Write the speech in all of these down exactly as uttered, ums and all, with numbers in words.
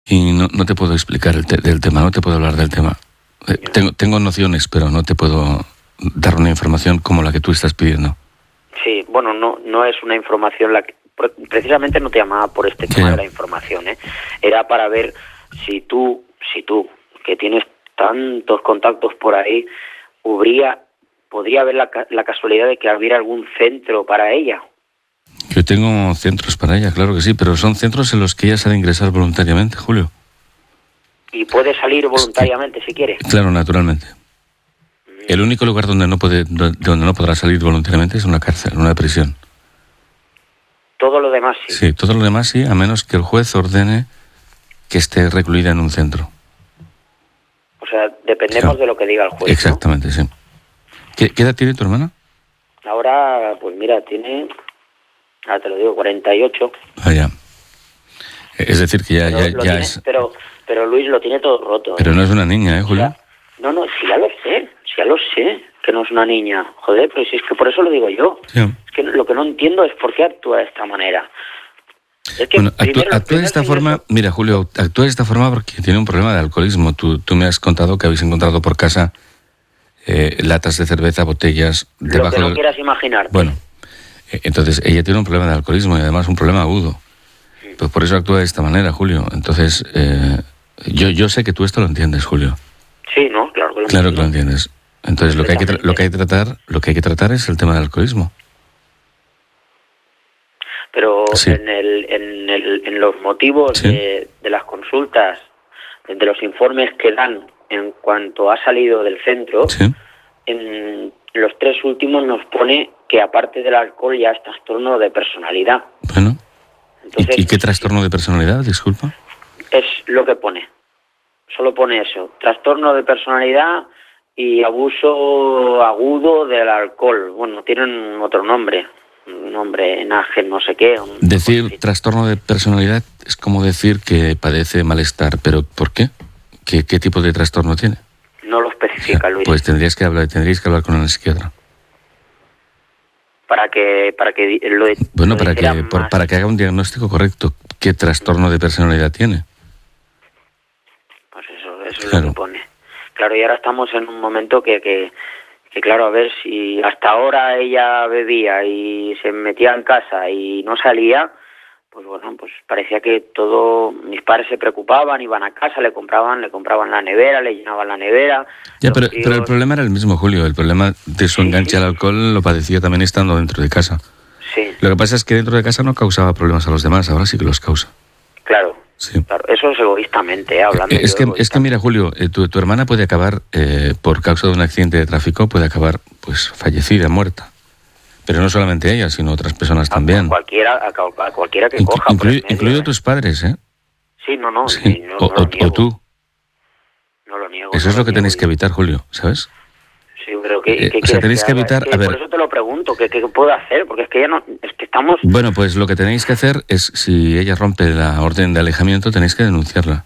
Y no, no te puedo explicar el te- del tema, no te puedo hablar del tema. Eh, tengo, tengo nociones, pero no te puedo dar una información como la que tú estás pidiendo. Sí, bueno, no no es una información la que... Precisamente no te llamaba por este tema Sí. de la información, ¿eh? Era para ver si tú, si tú, que tienes tantos contactos por ahí, habría, podría haber la, ca- la casualidad de que hubiera algún centro para ella. Yo tengo centros para ella, claro que sí, pero son centros en los que ella sale a ingresar voluntariamente, Julio. Y puede salir voluntariamente si quiere. Claro, naturalmente. El único lugar donde no puede, do- donde no podrá salir voluntariamente es una cárcel, una prisión. Todo lo demás sí. Sí, todo lo demás sí, a menos que el juez ordene que esté recluida en un centro. O sea, dependemos Sí. de lo que diga el juez, ¿no? Exactamente, sí. ¿Qué, qué edad tiene tu hermana? Ahora, pues mira, tiene, ahora te lo digo, cuarenta y ocho. Vaya. Es decir, que ya, Pero, ya, lo ya tiene- es... pero, pero Luis lo tiene todo roto. Pero ¿eh? no es una niña, ¿eh, O Julio? sea, no, no, sí, ya lo sé, sí, ya lo sé, que no es una niña. Joder, pero si es que por eso lo digo yo. Sí. Es que lo que no entiendo es por qué actúa de esta manera. Es que Bueno, actúa, primero- actúa de primero esta se forma... ingresó- Mira, Julio, actúa de esta forma porque tiene un problema de alcoholismo. Tú, tú me has contado que habéis encontrado por casa eh, latas de cerveza, botellas... Lo debajo que no del- quieras imaginar. Bueno, eh, entonces ella tiene un problema de alcoholismo y además un problema agudo. Pues por eso actúa de esta manera, Julio. Entonces, eh, yo, yo sé que tú esto lo entiendes, Julio. Sí, ¿no? Claro que lo Claro que lo entiendo. entiendes. Entonces, lo que hay que tra- lo que hay que tratar, lo que hay que tratar es el tema del alcoholismo. Pero Sí. en, el, en, el, en los motivos Sí. de, de las consultas, de los informes que dan en cuanto ha salido del centro, Sí. en los tres últimos nos pone que aparte del alcohol ya es trastorno de personalidad. Bueno. Entonces, ¿Y, y qué trastorno de personalidad? Disculpa. es lo que pone. Solo pone eso. Trastorno de personalidad y abuso agudo del alcohol. Bueno, tienen otro nombre. Un nombre enaje, no sé qué. un- Decir sí. trastorno de personalidad es como decir que padece malestar, pero ¿por qué? ¿Qué, qué tipo de trastorno tiene? No lo especifica, Luis. Pues tendrías que hablar, tendríais que hablar con el psiquiatra. Para que, para que di- lo Bueno, lo para que dijera por- más. para que haga un diagnóstico correcto. ¿Qué trastorno de personalidad tiene? Pues eso, eso es Claro. lo que pone. Claro, y ahora estamos en un momento que, que, que, claro, a ver si hasta ahora ella bebía y se metía en casa y no salía, pues bueno, pues parecía que todo, mis padres se preocupaban, iban a casa, le compraban, le compraban la nevera, le llenaban la nevera. Ya, los pero, críos- pero el problema era el mismo, Julio. El problema de su Sí, enganche sí. al alcohol lo padecía también estando dentro de casa. Sí, Lo que pasa es que dentro de casa no causaba problemas a los demás, ahora sí que los causa. claro. Sí. Claro, eso es egoístamente, ¿eh? Hablando Eh, Es yo que, es egoísta. que mira, Julio, eh, tu, tu hermana puede acabar, eh, por causa de un accidente de tráfico, puede acabar pues fallecida, muerta. Pero no solamente ella, sino otras personas A- también. A cualquiera, a, cal- a cualquiera que Inclu- coja. por el incluido, medio, incluido ¿eh? tus padres, ¿eh? Sí, no, no, Sí. sí, no, o, no lo o- niego. o tú. No lo niego. Eso no es lo que tenéis niego que yo. evitar, Julio, ¿sabes? Sí, pero ¿qué, Eh, qué o sea, quieres tenéis que haga? evitar- Es que a ver. por eso te lo pregunto, ¿qué, qué puedo hacer? Porque es que ya no, es que estamos... Bueno, pues lo que tenéis que hacer es, si ella rompe la orden de alejamiento, tenéis que denunciarla.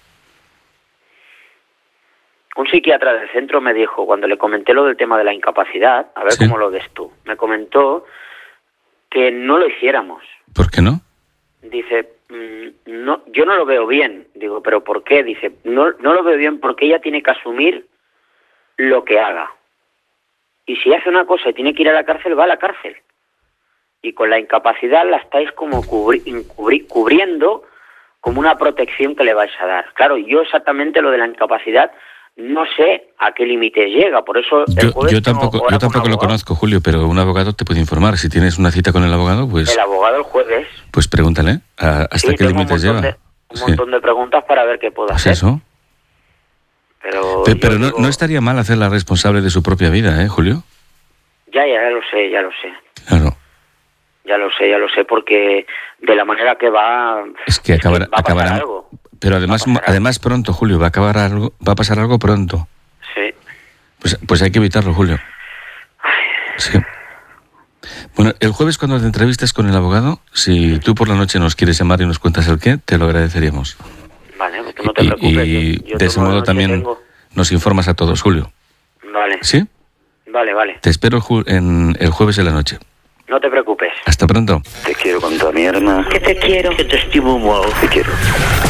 Un psiquiatra del centro me dijo, cuando le comenté lo del tema de la incapacidad, a ver Sí. cómo lo ves tú, me comentó que no lo hiciéramos. ¿Por qué no? Dice, mm, no, yo no lo veo bien. Digo, ¿pero por qué? Dice, no, no lo veo bien porque ella tiene que asumir lo que haga. Y si hace una cosa y tiene que ir a la cárcel, va a la cárcel. Y con la incapacidad la estáis como cubri- encubri- cubriendo como una protección que le vais a dar. Claro, yo exactamente lo de la incapacidad no sé a qué límite llega, por eso el Yo, jueves yo tengo tampoco, hora yo tampoco con un lo abogado. conozco, Julio, pero un abogado te puede informar. Si tienes una cita con el abogado, pues, El abogado el jueves. pues pregúntale a- hasta Sí, qué tengo un límites montón lleva. de- un Sí. montón de preguntas para ver qué puedo Pues hacer. eso. Pero, Pe- yo Pero no, digo, no estaría mal hacerla responsable de su propia vida, ¿eh, Julio? Ya, ya, ya lo sé, ya lo sé. Claro. Ya lo sé, ya lo sé, porque de la manera que va... Es que acabará, va a pasar acabará- algo. Pero además, Va a pasar además pronto, Julio, va a acabar algo, va a pasar algo pronto. Sí. Pues, pues hay que evitarlo, Julio. Sí. Bueno, el jueves cuando te entrevistes con el abogado, si tú por la noche nos quieres llamar y nos cuentas el qué, te lo agradeceríamos. Vale, pues no te Y, preocupes. y yo- yo de ese tomo modo noche también tengo- nos informas a todos, Julio. Vale, ¿Sí? vale, vale. Te espero el, ju- en el jueves en la noche. No te preocupes. Hasta pronto. Te quiero con toda mi alma. Que te quiero. Que te estimo, wow. Te quiero.